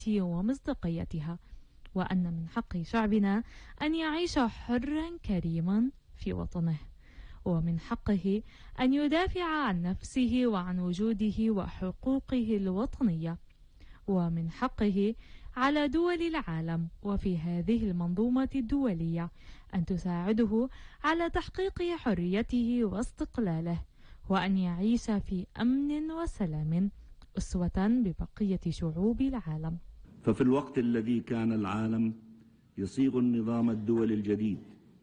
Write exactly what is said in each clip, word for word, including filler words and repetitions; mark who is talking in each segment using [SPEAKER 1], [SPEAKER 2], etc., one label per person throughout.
[SPEAKER 1] ومصداقيتها، وأن من حق شعبنا أن يعيش حرا كريما في وطنه، ومن حقه أن يدافع عن نفسه وعن وجوده وحقوقه الوطنية، ومن حقه على دول العالم وفي هذه المنظومة الدولية أن تساعده على تحقيق حريته واستقلاله، وأن يعيش في أمن وسلام أسوة ببقية شعوب العالم.
[SPEAKER 2] ففي الوقت الذي كان العالم يصيغ النظام الدولي الجديد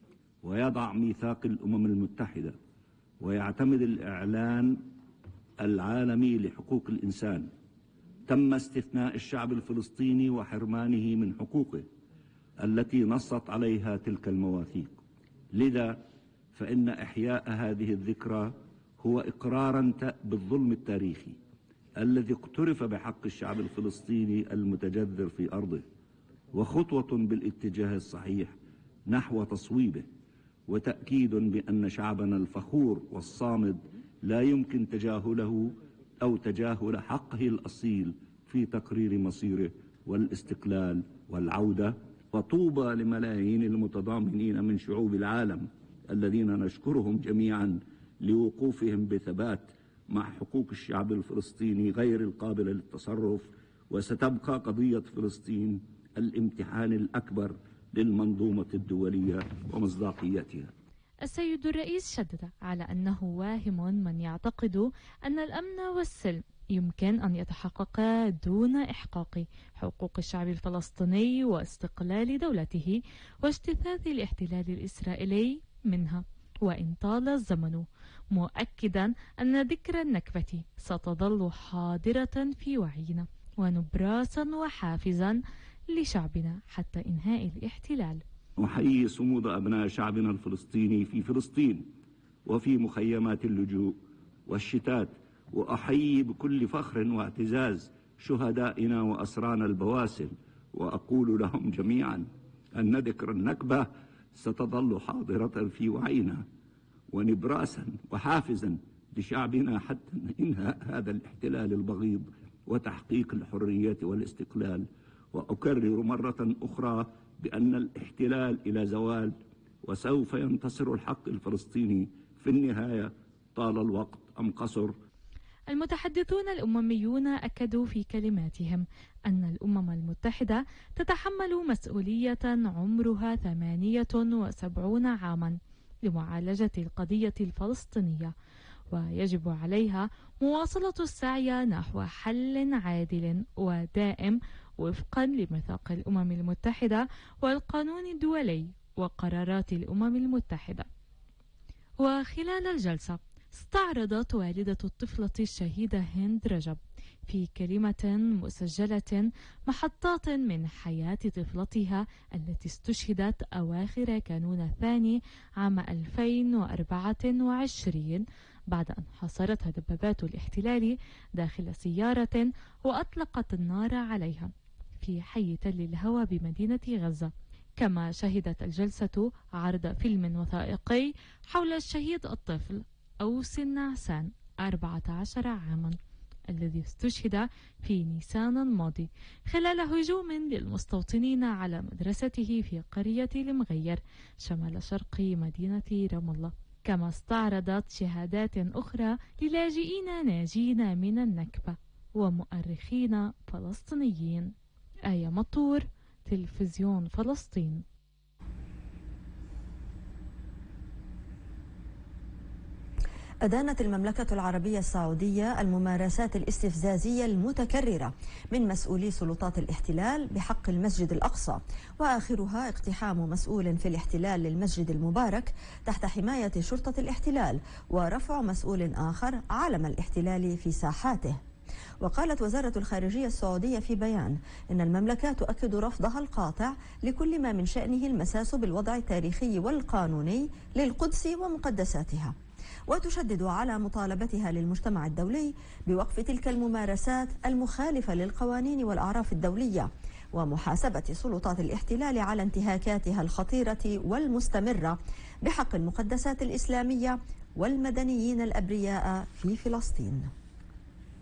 [SPEAKER 2] ويضع ميثاق الأمم المتحدة ويعتمد الإعلان العالمي لحقوق الإنسان، تم استثناء الشعب الفلسطيني وحرمانه من حقوقه التي نصت عليها تلك المواثيق. لذا فإن إحياء هذه الذكرى هو إقرارا بالظلم التاريخي الذي اقترف بحق الشعب الفلسطيني المتجذر في أرضه، وخطوة بالاتجاه الصحيح نحو تصويبه، وتأكيد بأن شعبنا الفخور والصامد لا يمكن تجاهله أو تجاهل حقه الأصيل في تقرير مصيره والاستقلال والعودة. وطوبى لملايين المتضامنين من شعوب العالم الذين نشكرهم جميعا لوقوفهم بثبات مع حقوق الشعب الفلسطيني غير القابلة للتصرف. وستبقى قضية فلسطين الامتحان الأكبر للمنظومة الدولية ومصداقيتها.
[SPEAKER 1] السيد الرئيس شدد على أنه واهم من يعتقد أن الأمن والسلم يمكن أن يتحققا دون إحقاق حقوق الشعب الفلسطيني واستقلال دولته واجتثاث الاحتلال الإسرائيلي منها وإن طال الزمن، مؤكدا أن ذكرى النكبة ستظل حاضرة في وعينا ونبراسا وحافزا لشعبنا حتى إنهاء الاحتلال.
[SPEAKER 2] أحيي صمود أبناء شعبنا الفلسطيني في فلسطين وفي مخيمات اللجوء والشتات، وأحيي بكل فخر واعتزاز شهدائنا وأسرانا البواسل، وأقول لهم جميعا أن ذكرى النكبة ستظل حاضرة في وعينا ونبراسا وحافزا لشعبنا حتى إنهاء هذا الاحتلال البغيض وتحقيق الحرية والاستقلال. وأكرر مرة أخرى بأن الاحتلال إلى زوال، وسوف ينتصر الحق الفلسطيني في النهاية، طال الوقت أم قصر.
[SPEAKER 1] المتحدثون الأمميون أكدوا في كلماتهم أن الأمم المتحدة تتحمل مسؤولية عمرها ثمانية وسبعين عاما لمعالجة القضية الفلسطينية، ويجب عليها مواصلة السعي نحو حل عادل ودائم وفقا لميثاق الأمم المتحدة والقانون الدولي وقرارات الأمم المتحدة. وخلال الجلسة استعرضت والدة الطفلة الشهيدة هند رجب في كلمة مسجلة محطات من حياة طفلتها التي استشهدت أواخر كانون الثاني عام ألفين وأربعة وعشرين بعد أن حاصرتها دبابات الاحتلال داخل سيارة وأطلقت النار عليها في حي تل الهوى بمدينة غزة. كما شهدت الجلسة عرض فيلم وثائقي حول الشهيد الطفل أوس النعسان أربعة عشر عاما الذي استشهد في نيسان الماضي خلال هجوم للمستوطنين على مدرسته في قرية المغير شمال شرق مدينة رام الله. كما استعرضت شهادات أخرى للاجئين ناجين من النكبة ومؤرخين فلسطينيين. آية مطور، تلفزيون فلسطين.
[SPEAKER 3] أدانت المملكة العربية السعودية الممارسات الاستفزازية المتكررة من مسؤولي سلطات الاحتلال بحق المسجد الأقصى، وآخرها اقتحام مسؤول في الاحتلال للمسجد المبارك تحت حماية شرطة الاحتلال ورفع مسؤول آخر علم الاحتلال في ساحاته. وقالت وزارة الخارجية السعودية في بيان إن المملكة تؤكد رفضها القاطع لكل ما من شأنه المساس بالوضع التاريخي والقانوني للقدس ومقدساتها، وتشدد على مطالبتها للمجتمع الدولي بوقف تلك الممارسات المخالفة للقوانين والأعراف الدولية ومحاسبة سلطات الاحتلال على انتهاكاتها الخطيرة والمستمرة بحق المقدسات الإسلامية والمدنيين الأبرياء في فلسطين.